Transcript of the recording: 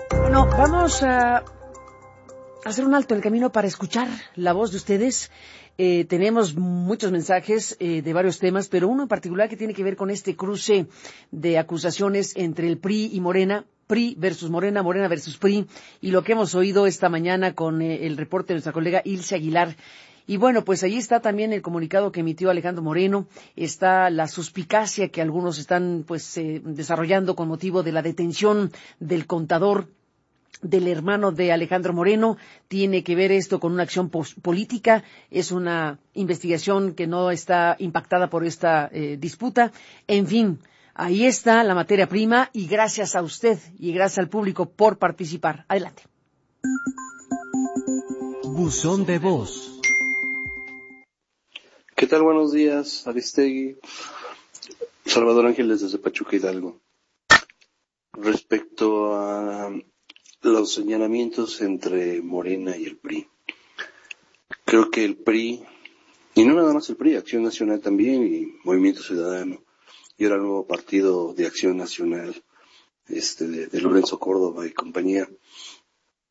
Bueno, vamos a hacer un alto en el camino para escuchar la voz de ustedes. Tenemos muchos mensajes de varios temas, pero uno en particular que tiene que ver con este cruce de acusaciones entre el PRI y Morena, PRI versus Morena, Morena versus PRI, y lo que hemos oído esta mañana con el reporte de nuestra colega Ilse Aguilar. Y bueno, pues ahí está también el comunicado que emitió Alejandro Moreno, está la suspicacia que algunos están desarrollando con motivo de la detención del contador del hermano de Alejandro Moreno. Tiene que ver esto con una acción política, es una investigación que no está impactada por esta disputa. En fin, ahí está la materia prima y gracias a usted y gracias al público por participar. Adelante. Buzón de voz. ¿Qué tal? Buenos días, Aristegui. Salvador Ángeles desde Pachuca, Hidalgo. Respecto a los señalamientos entre Morena y el PRI. Creo que el PRI, y no nada más el PRI, Acción Nacional también, y Movimiento Ciudadano, y ahora el nuevo partido de Acción Nacional, de Lorenzo Córdoba y compañía,